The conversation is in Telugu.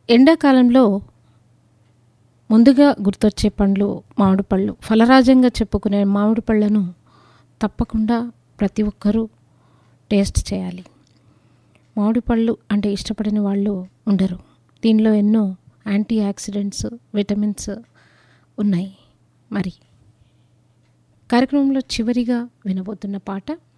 ఎండాకాలంలో ముందుగా గుర్తొచ్చే పండ్లు మామిడి పళ్ళు. ఫలరాజంగా చెప్పుకునే మామిడి పళ్ళను తప్పకుండా ప్రతి ఒక్కరూ టేస్ట్ చేయాలి. మామిడి పళ్ళు అంటే ఇష్టపడని వాళ్ళు ఉండరు. దీనిలో ఎన్నో యాంటీ ఆక్సిడెంట్స్, విటమిన్స్ ఉన్నాయి. మరి కార్యక్రమంలో చివరిగా వినబోతున్న పాట